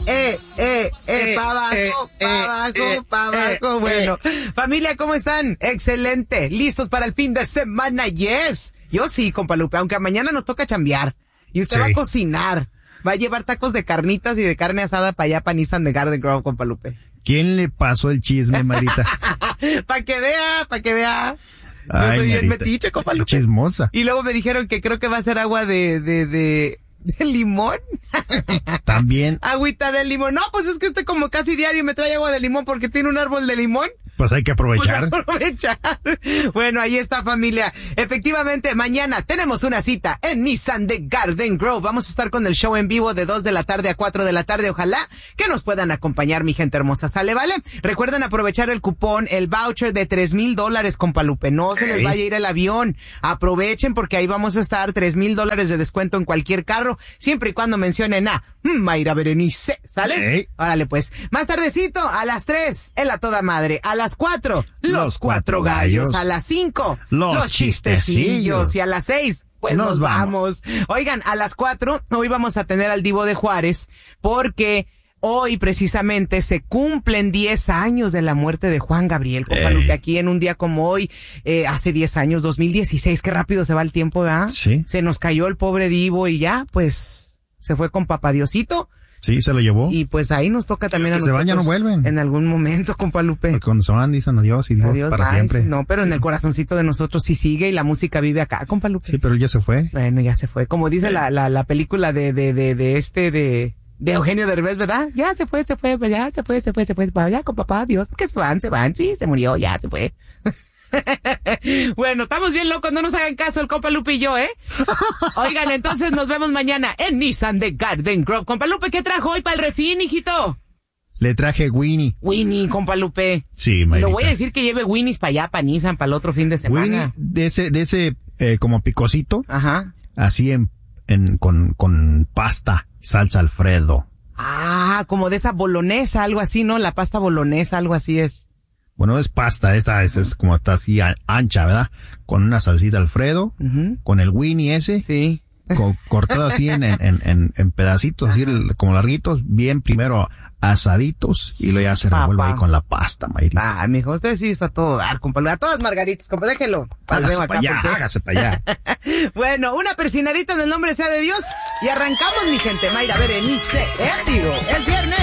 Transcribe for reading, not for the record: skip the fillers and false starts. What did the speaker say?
pa' abajo. Bueno, familia, ¿cómo están? Excelente. ¿Listos para el fin de semana? Yes. Yo sí, compa Lupe, aunque mañana nos toca chambear. Y usted va a cocinar. Va a llevar tacos de carnitas y de carne asada para allá, para Nissan de Garden Grove, compa Lupe. ¿Quién le pasó el chisme, Marita? Para que vea. Yo Ay, soy bien Marita, metiche, compa Lupe. chismosa. Y luego me dijeron que creo que va a ser agua de limón. También. Agüita de limón. No, pues es que usted como casi diario me trae agua de limón porque tiene un árbol de limón. Pues hay que aprovechar. Bueno, ahí está, familia. Efectivamente, mañana tenemos una cita en Nissan de Garden Grove. Vamos a estar con el show en vivo de 2 de la tarde a 4 de la tarde. Ojalá que nos puedan acompañar, mi gente hermosa. ¿Sale, vale? Recuerden aprovechar el cupón, el voucher de $3,000, compa Lupe. No se les vaya a ir el avión. Aprovechen porque ahí vamos a estar $3,000 de descuento en cualquier carro, siempre y cuando mencionen a Mayra Berenice. ¿Sale? Órale, pues. Más tardecito, a las 3, en la toda madre. A las 4, los cuatro gallos. A las 5, los chistecillos. Y a las 6, pues nos vamos. Oigan, a las 4, hoy vamos a tener al Divo de Juárez, porque hoy precisamente se cumplen 10 años de la muerte de Juan Gabriel, compa Lupe. Aquí en un día como hoy, hace 10 años, 2016, qué rápido se va el tiempo, ¿verdad? Sí. Se nos cayó el pobre Divo y ya, pues, se fue con papá Diosito. Sí, se lo llevó. Y pues ahí nos toca también a nosotros. Se van, ya no vuelven. En algún momento, compa Lupe. Porque cuando se van dicen adiós y digo para siempre. No, pero en el corazoncito de nosotros sí sigue y la música vive acá, compa Lupe. Sí, pero él ya se fue. Bueno, ya se fue. Como dice la película de Eugenio Derbez, ¿verdad? Ya se fue, pues ya se fue, ya con papá, Dios, que se van, sí, se murió, ya se fue. Bueno, estamos bien locos, no nos hagan caso el compa Lupe y yo, ¿eh? Oigan, entonces nos vemos mañana en Nissan de Garden Grove. Compa Lupe, ¿qué trajo hoy para el refín, hijito? Le traje Winnie. Winnie, compa Lupe. Sí, Marita. Lo voy a decir que lleve Winnies para allá, para Nissan, para el otro fin de semana. Winnie, de ese como picosito. Ajá. Así con pasta, salsa Alfredo. Ah, como de esa bolonesa, algo así, ¿no? La pasta bolonesa, algo así es. Bueno, es pasta, esa es como está así ancha, ¿verdad? Con una salsita Alfredo, con el Winnie ese. Sí. Cortado así en pedacitos, así como larguitos, bien primero asaditos, y luego ya se revuelve ahí con la pasta, Mayrita. Mijo, usted sí está todo dar, compa. A todas margaritas, compa, déjelo. Hágase para allá. Bueno, una persinadita en el nombre sea de Dios, y arrancamos, mi gente. Mayra Berenice, el viernes.